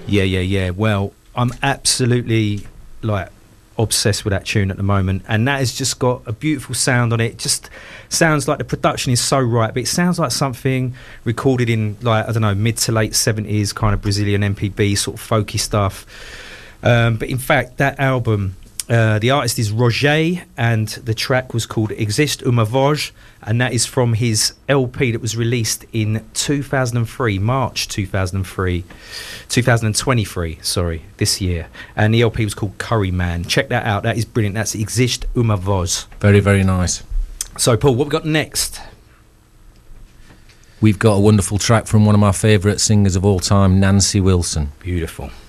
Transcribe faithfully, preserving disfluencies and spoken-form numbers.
Yeah, yeah, yeah. Well, I'm absolutely like obsessed with that tune at the moment, and that has just got a beautiful sound on it. It just sounds like the production is so right, but it sounds like something recorded in, like, I don't know, mid to late seventies kind of Brazilian M P B sort of folky stuff. Um, but in fact, that album, uh, the artist is Roger, and the track was called Existe Uma Voz, and that is from his L P that was released in two thousand three, March two thousand three, two thousand twenty-three, sorry, this year. And the L P was called Curry Man. Check that out. That is brilliant. That's Existe Uma Voz. Very, very nice. So, Paul, what we got next? We've got a wonderful track from one of my favourite singers of all time, Nancy Wilson. Beautiful.